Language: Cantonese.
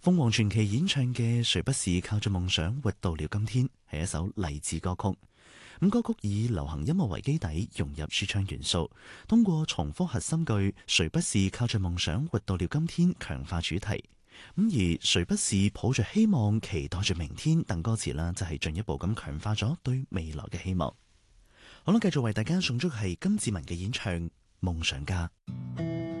鳳凰傳奇演唱嘅《誰不是靠着夢想活到了今天》係一首勵志歌曲。歌曲以流行音樂為基底，融入說唱元素，通過重複核心句「誰不是靠着夢想活到了今天」強化主題。而誰不是抱着希望期待着明天等歌詞啦，就係進一步咁強化咗對未來嘅希望。好啦，繼續為大家送出係金志文嘅演唱《夢想家》。